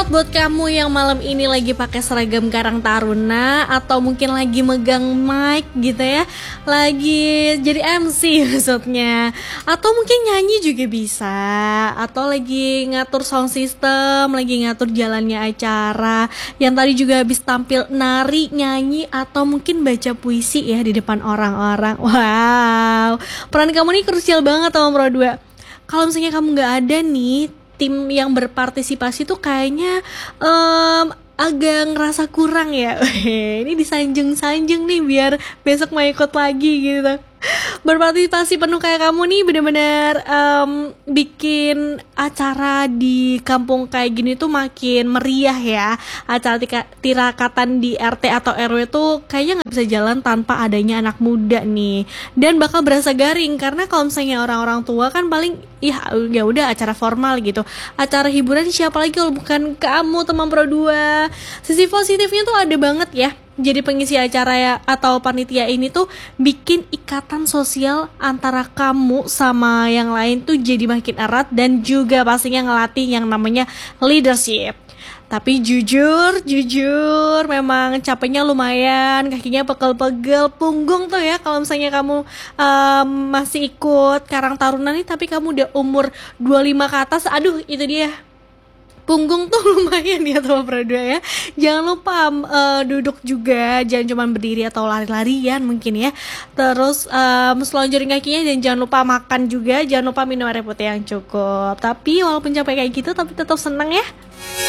buat kamu yang malam ini lagi pakai seragam Karang Taruna atau mungkin lagi megang mic gitu ya, lagi jadi MC maksudnya, atau mungkin nyanyi juga bisa, atau lagi ngatur sound system, lagi ngatur jalannya acara, yang tadi juga habis tampil nari, nyanyi, atau mungkin baca puisi ya di depan orang-orang. Wow, peran kamu nih krusial banget sama Pro 2. Kalau misalnya kamu nggak ada nih, tim yang berpartisipasi tuh kayaknya agak ngerasa kurang ya. Ini disanjung-sanjung nih biar besok mau ikut lagi gitu. Berpartisipasi penuh kayak kamu nih bener-bener bikin acara di kampung kayak gini tuh makin meriah ya. Acara tirakatan di RT atau RW tuh kayaknya nggak bisa jalan tanpa adanya anak muda nih. Dan bakal berasa garing karena kalau misalnya orang-orang tua kan paling ya udah acara formal gitu. Acara hiburan siapa lagi kalau bukan kamu teman Pro 2. Sisi positifnya tuh ada banget ya. Jadi pengisi acara ya atau panitia ini tuh bikin ikatan sosial antara kamu sama yang lain tuh jadi makin erat dan juga pastinya ngelatih yang namanya leadership. Tapi jujur memang capeknya lumayan, kakinya pegel-pegel, punggung tuh ya kalau misalnya kamu masih ikut Karang Taruna nih tapi kamu udah umur 25 ke atas, aduh itu dia. Punggung tuh lumayan ya teman Pro 2 ya. Jangan lupa duduk juga, jangan cuma berdiri atau lari-larian mungkin ya. Terus selonjorin kakinya dan jangan lupa makan juga, jangan lupa minum air putih yang cukup. Tapi walaupun capek kayak gitu tapi tetap senang ya.